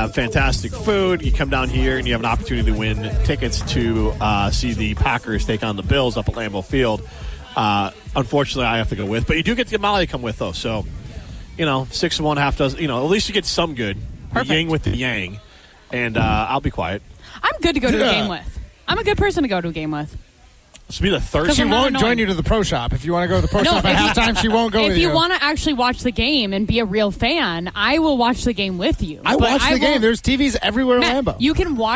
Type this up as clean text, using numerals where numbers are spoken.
have fantastic food. You come down here and you have an opportunity to win tickets to see the Packers take on the Bills up at Lambeau Field. Unfortunately, I have to go with, but you do get Molly to come with, though. So, 6 of one, half dozen. At least you get some good. Perfect. Yin with the yang, and I'll be quiet. I'm good to go to a game with. I'm a good person to go to a game with. This will be the third. She won't join you to the pro shop. If you want to go to the pro shop at halftime, she won't go with you. If you want to actually watch the game and be a real fan, I will watch the game with you. I watch the game. There's TVs everywhere in Lambeau. You can watch